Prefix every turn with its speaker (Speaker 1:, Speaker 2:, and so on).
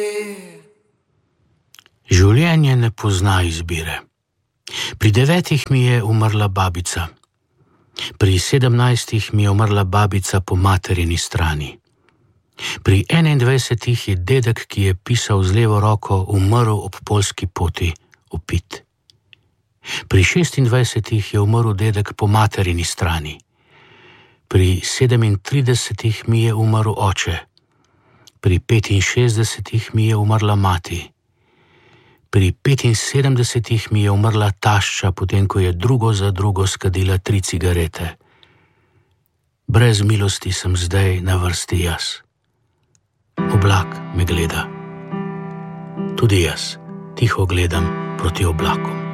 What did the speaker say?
Speaker 1: Življenje ne pozna izbire. Pri 9 mi je umrla babica. Pri 17 mi je umrla babica po materini strani. Pri 21 je dedek, ki je pisal z levo roko, umrl ob poljski poti, opit. Pri 26 je umrl dedek po materini strani. Pri 37 mi je umrl oče. Pri 65 mi je umrla mati. Pri 75 mi je umrla tašča, potem ko je drugo za drugo skadila 3 cigarete. Brez milosti sem zdaj na vrsti jaz. Oblak me gleda. Tudi jaz tiho gledam proti oblakom.